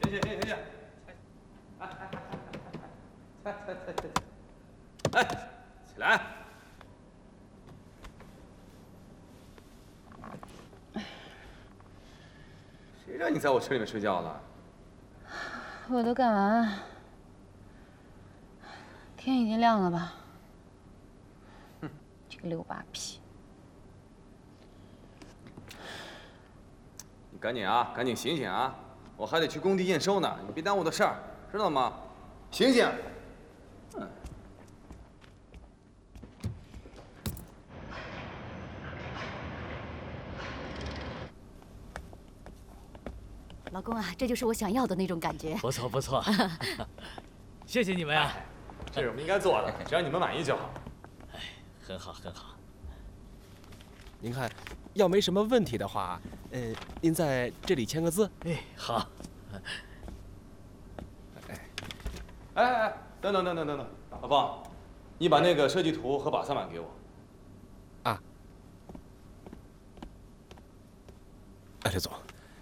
行，哎，起来！谁让你在我车里面睡觉了？ 我都干完，天已经亮了吧？哼，这个六八屁！ 你赶紧啊，赶紧醒醒啊！我还得去工地验收呢，你别耽误我的事儿，知道吗？醒醒！ 老公啊，这就是我想要的那种感觉。 不错不错，谢谢你们呀。 这是我们应该做的，只要你们满意就好。 哎，很好很好。 您看，要没什么问题的话，您在这里签个字。 哎，好。 哎，等，老方，你把那个设计图和靶三板给我。 啊。哎，刘总。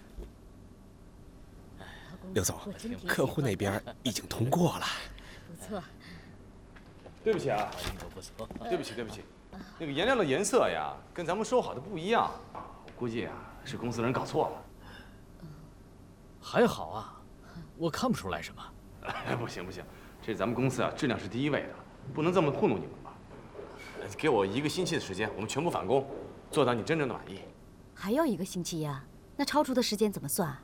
刘总，客户那边已经通过了。 不错。 对不起啊， 不错。 对不起，那个颜料的颜色呀，跟咱们说好的不一样。我估计啊，是公司人搞错了。 还好啊，我看不出来什么。 不行，这咱们公司啊，质量是第一位的，不能这么糊弄你们吧？给我1个星期的时间，我们全部返工，做到你真正的满意。 还要1个星期呀？那超出的时间怎么算？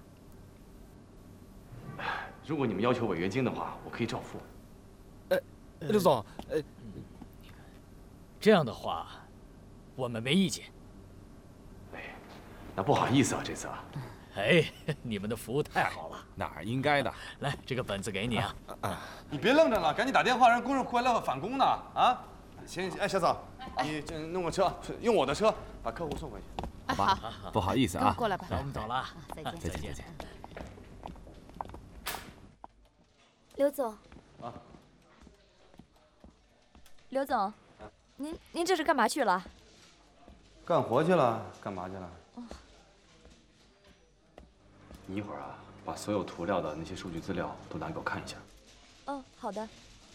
如果你们要求违约金的话，我可以照付。 刘总， 这样的话，我们没意见。 哎，那不好意思啊，这次啊。 哎，你们的服务太好了， 哪儿应该的。 来，这个本子给你啊。 你别愣着了，赶紧打电话让工人回来返工呢。啊，行，哎，小嫂，你这弄个车，用我的车把客户送回去。 好吧，不好意思啊。 过来吧。 那我们走了， 再见。 再见。 刘总。 啊。 刘总，您这是干嘛去了？ 干活去了？干嘛去了？你一会儿啊，把所有涂料的那些数据资料都拿给我看一下。 哦，好的。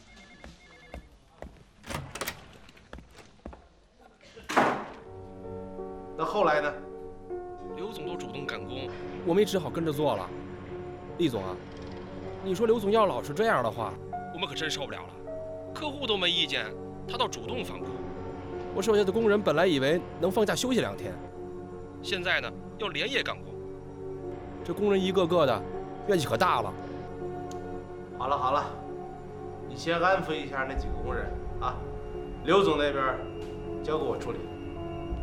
那后来呢？ 刘总都主动赶工，我们也只好跟着做了。厉总啊，你说刘总要老是这样的话，我们可真受不了了。客户都没意见，他倒主动返工。我手下的工人本来以为能放假休息2天，现在呢要连夜赶工。这工人一个个的怨气可大了。 好了，你先安抚一下那几个工人啊，刘总那边交给我处理。